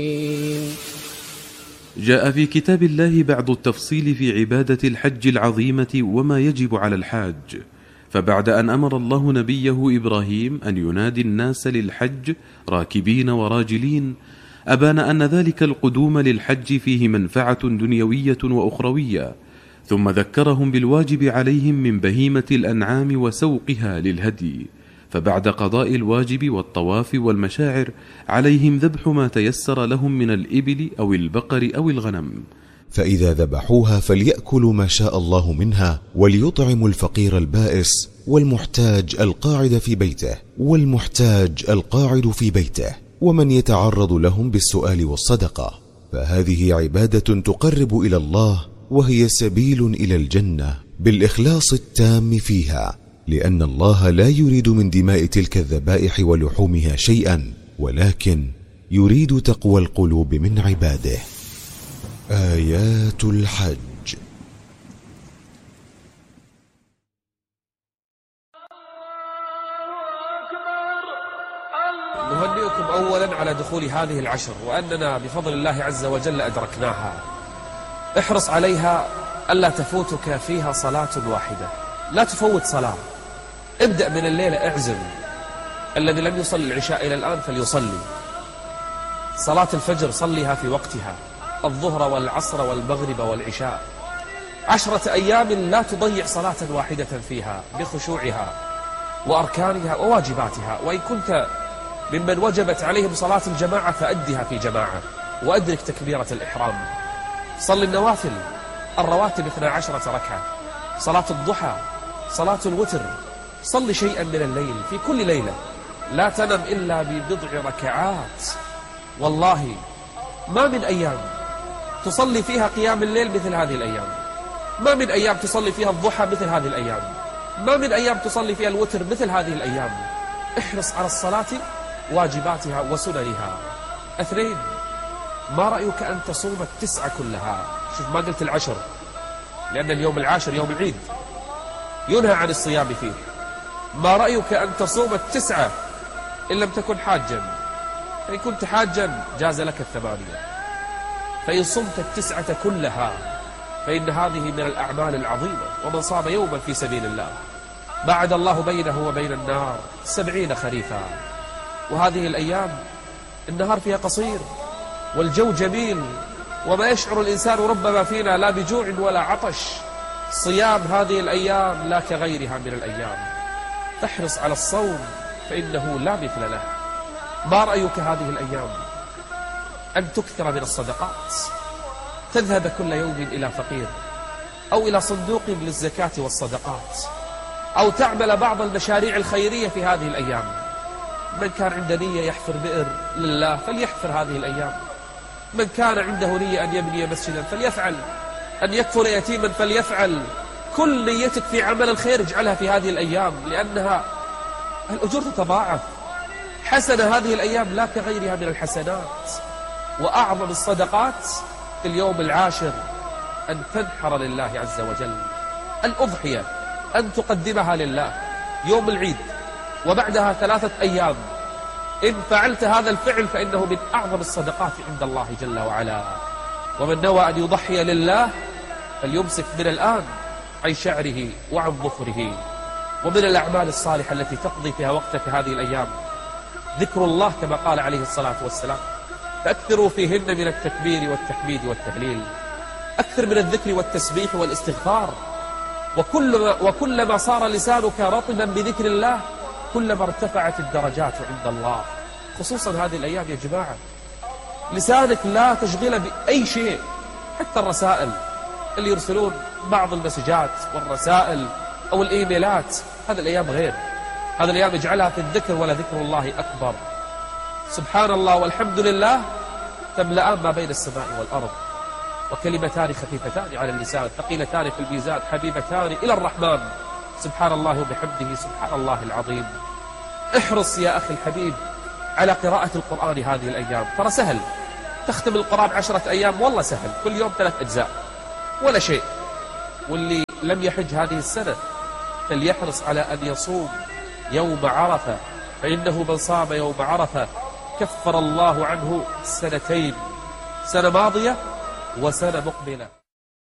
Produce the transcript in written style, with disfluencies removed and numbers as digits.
جاء في كتاب الله بعض التفصيل في عبادة الحج العظيمة وما يجب على الحاج. فبعد أن أمر الله نبيه إبراهيم أن ينادي الناس للحج راكبين وراجلين، أبان أن ذلك القدوم للحج فيه منفعة دنيوية وأخروية، ثم ذكرهم بالواجب عليهم من بهيمة الأنعام وسوقها للهدي. فبعد قضاء الواجب والطواف والمشاعر عليهم ذبح ما تيسر لهم من الإبل أو البقر أو الغنم. فإذا ذبحوها فليأكلوا ما شاء الله منها، وليطعموا الفقير البائس والمحتاج القاعد في بيته والمحتاج القاعد في بيته، ومن يتعرض لهم بالسؤال والصدقة، فهذه عبادة تقرب إلى الله، وهي سبيل إلى الجنة بالإخلاص التام فيها، لأن الله لا يريد من دماء تلك الذبائح ولحومها شيئا، ولكن يريد تقوى القلوب من عباده. آيات الحج. نهنئكم أولا على دخول هذه العشر، وأننا بفضل الله عز وجل أدركناها. احرص عليها ألا تفوتك فيها صلاة واحدة، لا تفوت صلاة. ابدأ من الليلة، اعزم الذي لم يصلي العشاء إلى الآن فليصلي. صلاة الفجر صليها في وقتها، الظهر والعصر والمغرب والعشاء. 10 أيام لا تضيع صلاة واحدة فيها بخشوعها وأركانها وواجباتها. وإن كنت ممن وجبت عليهم صلاة الجماعة فأدها في جماعة، وأدرك تكبيرة الإحرام. صل النوافل الرواتب 12 ركعة، صلاة الضحى، صلاة الوتر. صل شيئا من الليل في كل ليلة، لا تنم إلا ببضع ركعات. والله ما من أيام تصلي فيها قيام الليل مثل هذه الأيام، ما من أيام تصلي فيها الضحى مثل هذه الأيام، ما من أيام تصلي فيها الوتر مثل هذه الأيام. احرص على الصلاة واجباتها وسننها. 2، ما رأيك أن تصوم 9 كلها؟ شوف، ما قلت 10، لأن اليوم 10 يوم العيد ينهى عن الصيام فيه. ما رأيك أن تصوم 9 إن لم تكن حاجا؟ فإن كنت حاجا جاز لك 8، فإن صمت 9 كلها فإن هذه من الأعمال العظيمة. ومن صام يوما في سبيل الله بعد الله بينه وبين النار 70 خريفا. وهذه الأيام النهار فيها قصير والجو جميل، وما يشعر الإنسان ربما فينا لا بجوع ولا عطش. صيام هذه الأيام لا كغيرها من الأيام، فاحرص على الصوم فإنه لا مثل له. ما رأيك هذه الأيام أن تكثر من الصدقات، تذهب كل يوم إلى فقير أو إلى صندوق للزكاة والصدقات، أو تعمل بعض المشاريع الخيرية في هذه الأيام. من كان عنده نية يحفر بئر لله فليحفر هذه الأيام، من كان عنده نية أن يبني مسجدا فليفعل، أن يكفر يتيما فليفعل. كل نيتك في عمل الخير اجعلها في هذه الأيام، لأنها الأجور تتضاعف. حسنة هذه الأيام لا كغيرها من الحسنات. وأعظم الصدقات في اليوم 10 أن تنحر لله عز وجل، الأضحية أن تقدمها لله يوم العيد وبعدها 3 أيام. إن فعلت هذا الفعل فإنه من أعظم الصدقات عند الله جل وعلا. ومن نوى أن يضحي لله فليمسك من الآن عن شعره وعن ظفره. ومن الأعمال الصالحة التي تقضي فيها وقتك هذه الأيام ذكر الله كما قال عليه الصلاة والسلام، فأكثروا فيهن من التكبير والتحميد والتهليل. أكثر من الذكر والتسبيح والاستغفار. وكلما صار لسانك رطبا بذكر الله كلما ارتفعت الدرجات عند الله. خصوصا هذه الأيام يا جماعة، لسانك لا تشغله بأي شيء، حتى الرسائل اللي يرسلون بعض المسجات والرسائل أو الإيميلات، هذه الأيام غير. هذه الأيام اجعلها في الذكر، ولا ذكر الله أكبر. سبحان الله والحمد لله تملأان ما بين السماء والأرض، وكلمتان خفيفتان على اللسان ثقيلتان في الميزان حبيبتان إلى الرحمن. سبحان الله وبحمده سبحان الله العظيم. احرص يا أخي الحبيب على قراءة القرآن هذه الأيام، ترى سهل. تختم القرآن 10 أيام والله سهل، كل يوم 3 أجزاء ولا شيء. واللي لم يحج هذه السنة فليحرص على أن يصوم يوم عرفة، فإنه من صام يوم عرفة كفر الله عنه سنتين، سنة ماضية وسنة مقبلة.